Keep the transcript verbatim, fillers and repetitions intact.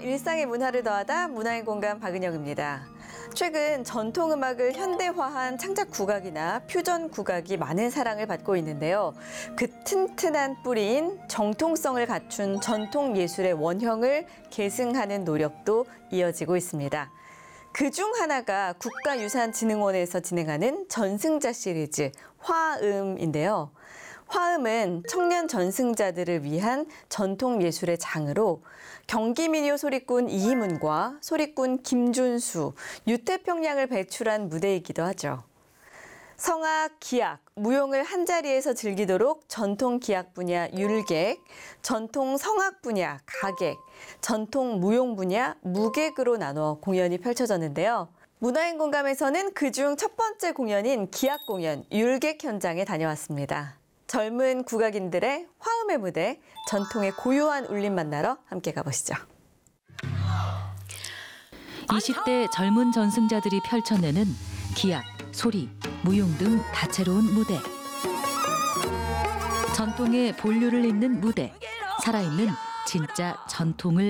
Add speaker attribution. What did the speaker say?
Speaker 1: 일상의 문화를 더하다 문화의 공간 박은영입니다. 최근 전통음악을 현대화한 창작 국악이나 퓨전 국악이 많은 사랑을 받고 있는데요. 그 튼튼한 뿌리인 정통성을 갖춘 전통 예술의 원형을 계승하는 노력도 이어지고 있습니다. 그중 하나가 국가유산진흥원에서 진행하는 전승자 시리즈 화음인데요. 화음은 청년 전승자들을 위한 전통 예술의 장으로 경기민요 소리꾼 이희문과 소리꾼 김준수, 유태평양을 배출한 무대이기도 하죠. 성악, 기악, 무용을 한자리에서 즐기도록 전통 기악 분야 율객, 전통 성악 분야 가객, 전통 무용 분야 무객으로 나눠 공연이 펼쳐졌는데요. 문화인 공감에서는 그중 첫 번째 공연인 기악 공연 율객 현장에 다녀왔습니다. 젊은 국악인들의 화음의 무대, 전통의 고유한 울림 만나러 함께 가보시죠.
Speaker 2: 이십 대 젊은 전승자들이 펼쳐내는 기악, 소리, 무용 등 다채로운 무대. 전통의 본류를 잇는 무대, 살아있는 진짜 전통을